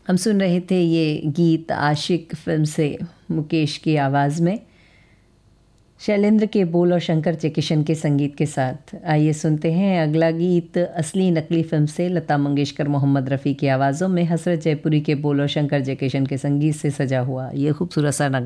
हम सुन रहे थे ये गीत आशिक फिल्म से मुकेश की आवाज़ में, शैलेंद्र के बोल और शंकर जयकिशन के संगीत के साथ। आइए सुनते हैं अगला गीत असली नकली फिल्म से, लता मंगेशकर मोहम्मद रफ़ी की आवाज़ों में हसरत जयपुरी के बोल और शंकर जयकिशन के संगीत से सजा हुआ ये खूबसूरत सा